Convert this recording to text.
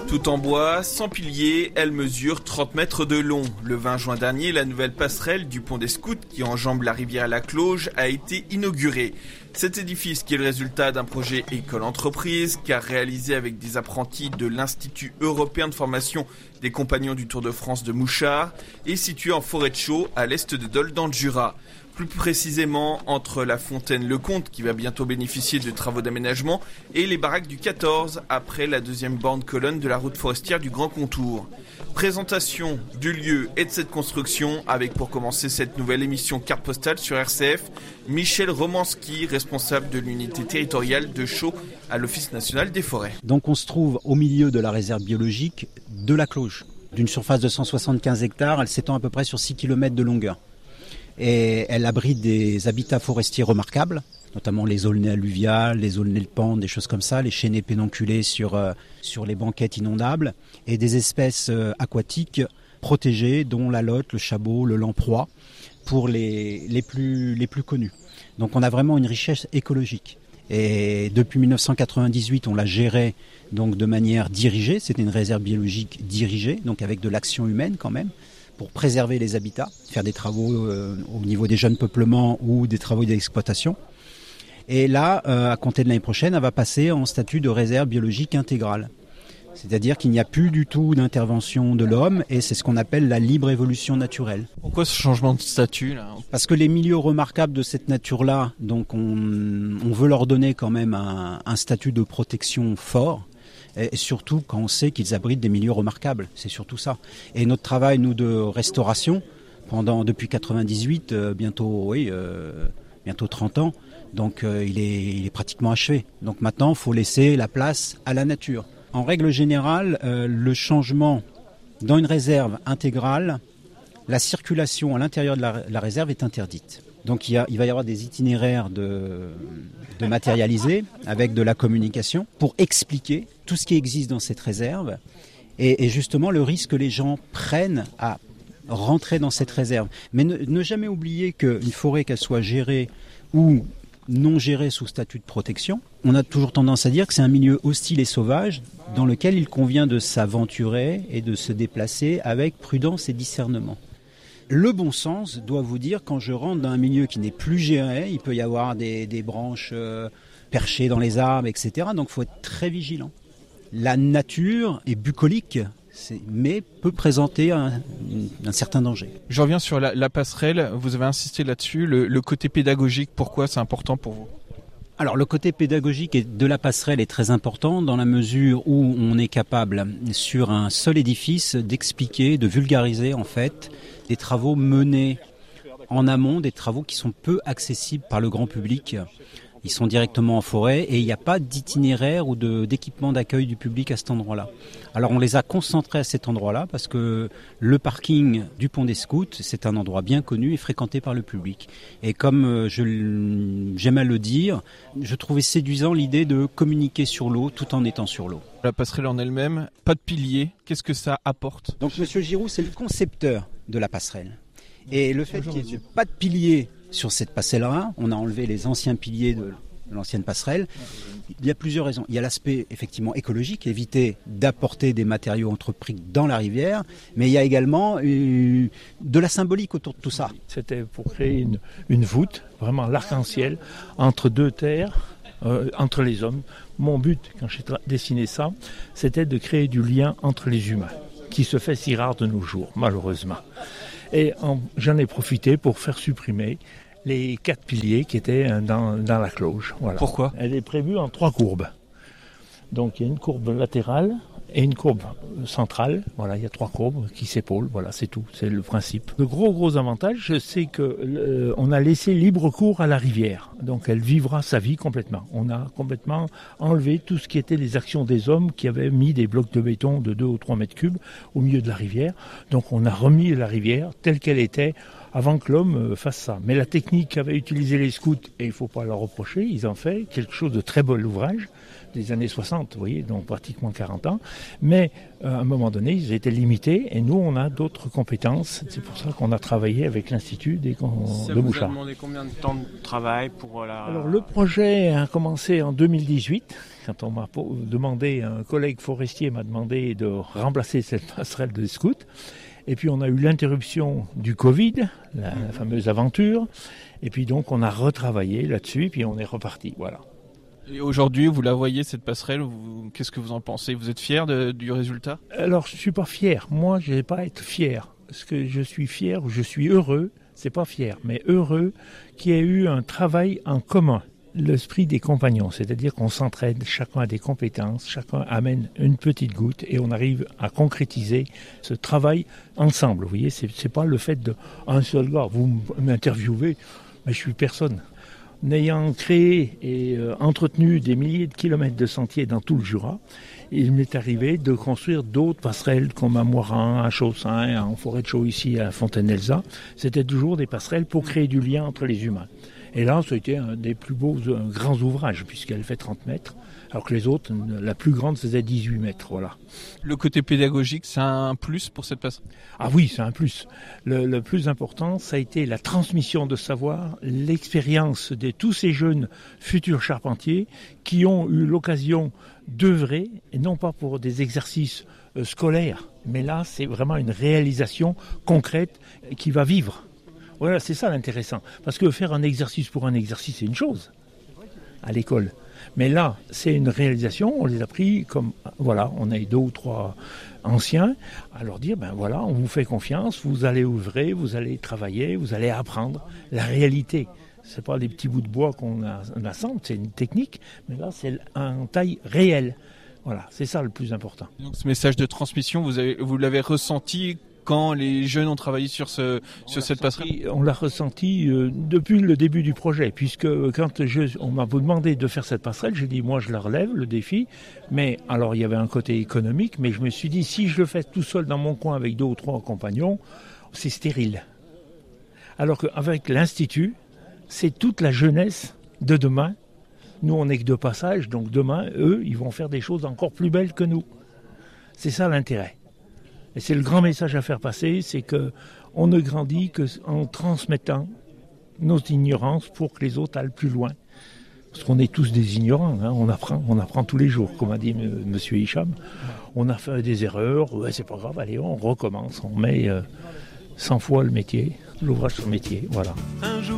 Tout en bois, sans piliers, elle mesure 30 mètres de long. Le 20 juin dernier, la nouvelle passerelle du pont des Scouts qui enjambe la rivière La Cloge a été inaugurée. Cet édifice, qui est le résultat d'un projet école-entreprise, qu'a réalisé avec des apprentis de l'Institut européen de formation des compagnons du Tour de France de Mouchard, est situé en forêt de Chaux, à l'est de Dole dans le Jura. Plus précisément entre la fontaine Lecomte, qui va bientôt bénéficier de travaux d'aménagement, et les baraques du 14, après la deuxième borne colonne de la route forestière du Grand Contour. Présentation du lieu et de cette construction, avec pour commencer cette nouvelle émission carte postale sur RCF, Michel Romanski, responsable de l'unité territoriale de Chaux à l'Office national des forêts. Donc on se trouve au milieu de la réserve biologique de la Cloge. D'une surface de 175 hectares, elle s'étend à peu près sur 6 km de longueur. Et elle abrite des habitats forestiers remarquables, notamment les aulnaies alluviales, les aulnaies de pente, des choses comme ça, les chênaies pédonculées sur les banquettes inondables, et des espèces aquatiques protégées, dont la lotte, le chabot, le lamproie, pour les plus connus. Donc on a vraiment une richesse écologique. Et depuis 1998, on l'a gérée donc de manière dirigée. C'était une réserve biologique dirigée, donc avec de l'action humaine quand même, pour préserver les habitats, faire des travaux au niveau des jeunes peuplements ou des travaux d'exploitation. Et là, à compter de l'année prochaine, elle va passer en statut de réserve biologique intégrale. C'est-à-dire qu'il n'y a plus du tout d'intervention de l'homme et c'est ce qu'on appelle la libre évolution naturelle. Pourquoi ce changement de statut là ? Parce que les milieux remarquables de cette nature-là, donc on veut leur donner quand même un statut de protection fort. Et surtout quand on sait qu'ils abritent des milieux remarquables, c'est surtout ça. Et notre travail, nous, de restauration, depuis 98, bientôt 30 ans, donc il est pratiquement achevé. Donc maintenant, il faut laisser la place à la nature. En règle générale, le changement dans une réserve intégrale, la circulation à l'intérieur de la réserve est interdite. Donc il va y avoir des itinéraires de matérialisés avec de la communication pour expliquer tout ce qui existe dans cette réserve et justement le risque que les gens prennent à rentrer dans cette réserve. Mais ne jamais oublier qu'une forêt, qu'elle soit gérée ou non gérée sous statut de protection, on a toujours tendance à dire que c'est un milieu hostile et sauvage dans lequel il convient de s'aventurer et de se déplacer avec prudence et discernement. Le bon sens doit vous dire, quand je rentre dans un milieu qui n'est plus géré, il peut y avoir des branches perchées dans les arbres, etc. Donc il faut être très vigilant. La nature est bucolique, mais peut présenter un certain danger. Je reviens sur la passerelle, vous avez insisté là-dessus, le côté pédagogique, pourquoi c'est important pour vous ? Alors le côté pédagogique de la passerelle est très important dans la mesure où on est capable, sur un seul édifice, d'expliquer, de vulgariser en fait des travaux menés en amont, des travaux qui sont peu accessibles par le grand public. Ils sont directement en forêt et il n'y a pas d'itinéraire ou d'équipement d'accueil du public à cet endroit-là. Alors on les a concentrés à cet endroit-là parce que le parking du pont des Scouts, c'est un endroit bien connu et fréquenté par le public. Et comme j'aime à le dire, je trouvais séduisant l'idée de communiquer sur l'eau tout en étant sur l'eau. La passerelle en elle-même, pas de piliers, qu'est-ce que ça apporte ? Donc Monsieur Giroux, c'est le concepteur de la passerelle. Et le fait qu'il n'y ait pas de piliers sur cette passerelle-là, on a enlevé les anciens piliers de l'ancienne passerelle. Il y a plusieurs raisons. Il y a l'aspect effectivement écologique, éviter d'apporter des matériaux entrepris dans la rivière, mais il y a également de la symbolique autour de tout ça. C'était pour créer une voûte, vraiment l'arc-en-ciel, entre deux terres, entre les hommes. Mon but, quand j'ai dessiné ça, c'était de créer du lien entre les humains, qui se fait si rare de nos jours, malheureusement. Et j'en ai profité pour faire supprimer les 4 piliers qui étaient dans la cloge. Voilà. Pourquoi ? Elle est prévue en 3 courbes. Donc il y a une courbe latérale et une courbe centrale. Voilà, il y a 3 courbes qui s'épaulent. Voilà, c'est tout, c'est le principe. Le gros avantage, c'est que on a laissé libre cours à la rivière. Donc elle vivra sa vie complètement. On a complètement enlevé tout ce qui était les actions des hommes qui avaient mis des blocs de béton de 2 ou 3 mètres cubes au milieu de la rivière. Donc on a remis la rivière telle qu'elle était avant que l'homme fasse ça. Mais la technique qu'avaient utilisé les scouts, et il ne faut pas leur reprocher, ils ont fait quelque chose de très beau ouvrage, des années 60, vous voyez, donc pratiquement 40 ans. Mais à un moment donné, ils étaient limités et nous, on a d'autres compétences. C'est pour ça qu'on a travaillé avec l'Institut de Bouchard. Vous a demandé combien de temps de travail pour Alors le projet a commencé en 2018. Quand on m'a demandé, un collègue forestier m'a demandé de remplacer cette passerelle de scouts. Et puis on a eu l'interruption du Covid, la fameuse aventure. Et puis donc on a retravaillé là-dessus, et puis on est reparti, voilà. Et aujourd'hui, vous la voyez, cette passerelle, qu'est-ce que vous en pensez? Vous êtes fier du résultat? Alors je ne suis pas fier, moi je ne vais pas être fier. Ce que je suis fier, ou je suis heureux, c'est pas fier, mais heureux qu'il y ait eu un travail en commun. L'esprit des compagnons, c'est-à-dire qu'on s'entraide, chacun a des compétences, chacun amène une petite goutte et on arrive à concrétiser ce travail ensemble. Vous voyez, c'est pas le fait d'un seul gars. Vous m'interviewez, mais je suis personne. N'ayant créé et entretenu des milliers de kilomètres de sentiers dans tout le Jura, il m'est arrivé de construire d'autres passerelles comme à Moirin, à Chaussin, en Forêt de Chaux ici, à Fontaine-Elsa. C'était toujours des passerelles pour créer du lien entre les humains. Et là, ça a été un des plus beaux grands ouvrages, puisqu'elle fait 30 mètres, alors que les autres, la plus grande faisait 18 mètres. Voilà. Le côté pédagogique, c'est un plus pour cette passerelle? Ah oui, c'est un plus. Le plus important, ça a été la transmission de savoir, l'expérience de tous ces jeunes futurs charpentiers qui ont eu l'occasion d'œuvrer, et non pas pour des exercices scolaires, mais là, c'est vraiment une réalisation concrète qui va vivre. Voilà, c'est ça l'intéressant. Parce que faire un exercice pour un exercice, c'est une chose à l'école. Mais là, c'est une réalisation, on les a pris comme, voilà, on a eu 2 ou 3 anciens à leur dire, ben voilà, on vous fait confiance, vous allez œuvrer, vous allez travailler, vous allez apprendre la réalité. C'est pas des petits bouts de bois qu'on assemble, c'est une technique, mais là, c'est en taille réelle. Voilà, c'est ça le plus important. Donc ce message de transmission, vous l'avez ressenti quand les jeunes ont travaillé sur cette passerelle? On l'a ressenti depuis le début du projet, puisque quand on m'a demandé de faire cette passerelle, j'ai dit moi je la relève, le défi, mais alors il y avait un côté économique, mais je me suis dit si je le fais tout seul dans mon coin avec 2 ou 3 compagnons, c'est stérile. Alors qu'avec l'Institut, c'est toute la jeunesse de demain. Nous on n'est que de passage, donc demain, eux, ils vont faire des choses encore plus belles que nous. C'est ça l'intérêt. Et c'est le grand message à faire passer, c'est qu'on ne grandit qu'en transmettant nos ignorances pour que les autres aillent plus loin. Parce qu'on est tous des ignorants, hein, on apprend tous les jours, comme a dit M. Hicham. On a fait des erreurs, ouais, c'est pas grave, allez, on recommence, on met 100 fois le métier, l'ouvrage sur le métier, voilà.